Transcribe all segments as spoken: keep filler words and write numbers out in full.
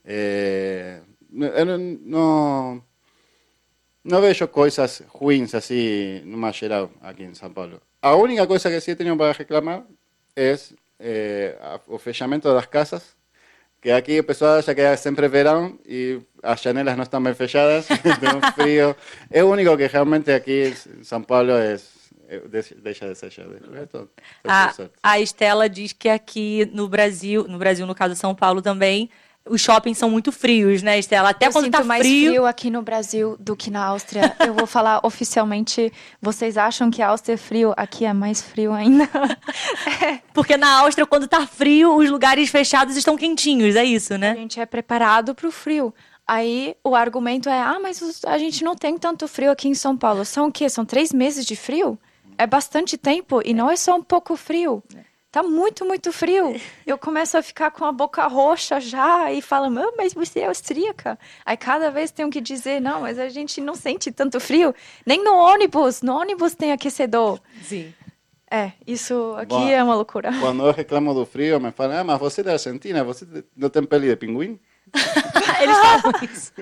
É, eu não, não, não vejo coisas ruins assim, numa geral, aqui em São Paulo. A única coisa que sí tenho para reclamar é eh, o fechamento das casas, que aqui o pessoal acha que é sempre verão e as janelas não estão bem fechadas, tem um frio. É o único que realmente aqui em São Paulo é, é, deixa de ser. A, a Estela diz que aqui no Brasil, no Brasil, no caso São Paulo também, os shoppings são muito frios, né, Estela? Até eu quando sinto tá mais frio... frio aqui no Brasil do que na Áustria. Eu vou falar oficialmente, vocês acham que a Áustria é frio? Aqui é mais frio ainda. É. Porque na Áustria, quando tá frio, os lugares fechados estão quentinhos, é isso, né? A gente é preparado para o frio. Aí o argumento é, ah, mas a gente não tem tanto frio aqui em São Paulo. São o quê? São três meses de frio? É bastante tempo e não é só um pouco frio. Tá muito, muito frio. Eu começo a ficar com a boca roxa já e falo, mas você é austríaca. Aí cada vez tenho que dizer, não, mas a gente não sente tanto frio. Nem no ônibus. No ônibus tem aquecedor. Sim. É, isso aqui Bom, é uma loucura. Quando eu reclamo do frio, me falam, ah, mas você é da Argentina, você não tem pele de pinguim? Eles falam isso.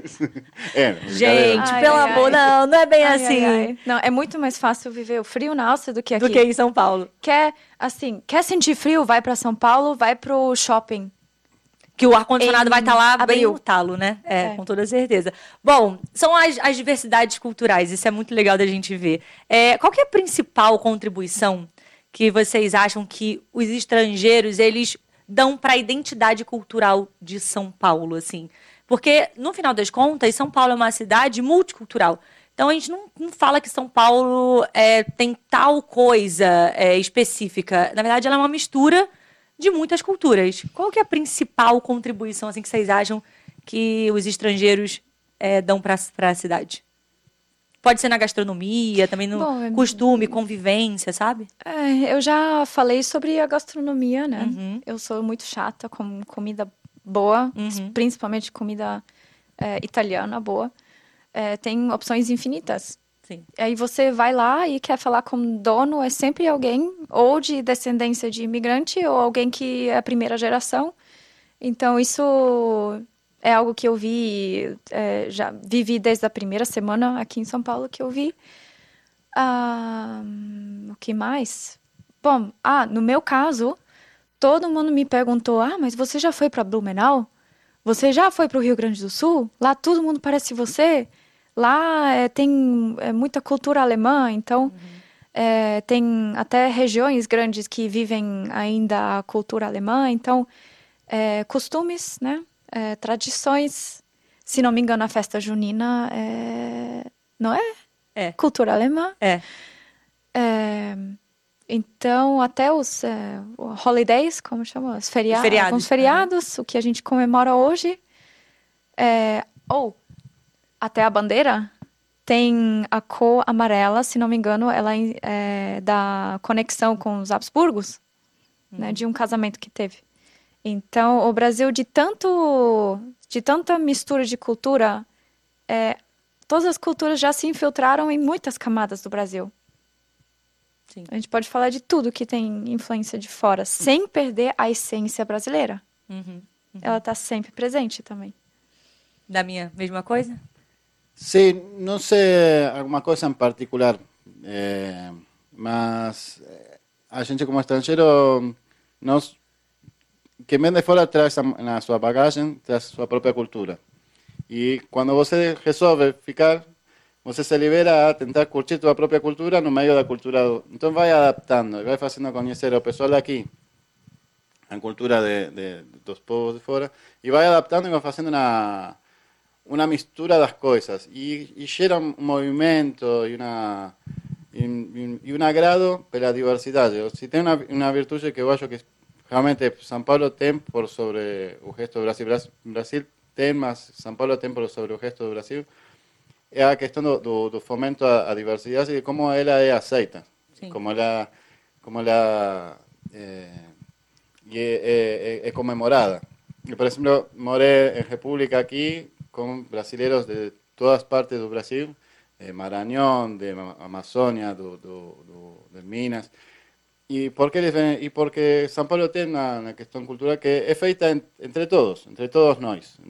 É, gente, ai, pelo ai, amor, ai. não, não é bem ai, assim. Ai, ai. Não, é muito mais fácil viver o frio na Áustria do que aqui. Do que em São Paulo. Quer, assim, quer sentir frio, vai para São Paulo, vai pro shopping. Que o ar-condicionado vai estar tá lá abril. bem no talo, né? É, é, com toda certeza. Bom, são as, as diversidades culturais, isso é muito legal da gente ver. É, qual que é a principal contribuição que vocês acham que os estrangeiros, eles dão para a identidade cultural de São Paulo, assim? Porque, no final das contas, São Paulo é uma cidade multicultural. Então, a gente não, não fala que São Paulo é, tem tal coisa é, específica. Na verdade, ela é uma mistura de muitas culturas. Qual que é a principal contribuição assim, que vocês acham que os estrangeiros é, dão para a cidade? Pode ser na gastronomia, também no Bom, costume, convivência, sabe? É, eu já falei sobre a gastronomia, né? Uhum. Eu sou muito chata com comida boa, uhum. principalmente comida é, italiana boa. É, tem opções infinitas. Sim. Aí você vai lá e quer falar com o dono, é sempre alguém ou de descendência de imigrante ou alguém que é a primeira geração. Então, isso é algo que eu vi, é, já vivi desde a primeira semana aqui em São Paulo que eu vi. Ah, o que mais? Bom, ah, no meu caso, todo mundo me perguntou, ah, mas você já foi para Blumenau? Você já foi para o Rio Grande do Sul? Lá todo mundo parece você? Lá é, tem é, muita cultura alemã, então uhum. é, tem até regiões grandes que vivem ainda a cultura alemã, então é, costumes, né? É, tradições, se não me engano a festa junina é... não é? É. Cultura alemã. É. é então, até os é, holidays, como chama? Os feria os feriados. Alguns feriados, uhum. o que a gente comemora hoje. É, ou, até a bandeira tem a cor amarela, se não me engano, ela é da conexão com os Habsburgos, uhum. né, de um casamento que teve. Então, o Brasil, de, tanto, de tanta mistura de cultura, é, todas as culturas já se infiltraram em muitas camadas do Brasil. Sim. A gente pode falar de tudo que tem influência de fora, sem perder a essência brasileira. Uhum, uhum. Ela está sempre presente também. Da minha mesma coisa? Sim, não sei alguma coisa em particular, é, mas a gente como estrangeiro, nós, quem vem de fora traz na sua bagagem, traz sua própria cultura. E quando você resolve ficar, você se libera a tentar curtir tua própria cultura no meio da cultura. Do... Então vai adaptando, vai fazendo conhecer o pessoal daqui, a cultura de, de, dos povos de fora, e vai adaptando e vai fazendo uma, uma mistura das coisas. E, e gera um movimento e, uma, e, e um agrado pela diversidade. Se tem uma, uma virtude que eu acho que realmente São Paulo tem por sobre o resto do Brasil, Brasil tem, mas São Paulo tem por sobre o resto do Brasil, é a questão do, do, do fomento à, à diversidade e de como ela é aceita, Sim. como ela, como ela é, é, é, é comemorada. Eu, por exemplo, morei em República aqui com brasileiros de todas partes do Brasil, de Maranhão, de Amazônia, do, do, do, de Minas. E porque, eles vêm, e porque São Paulo tem uma, uma questão cultural que é feita en, entre todos, entre todos nós.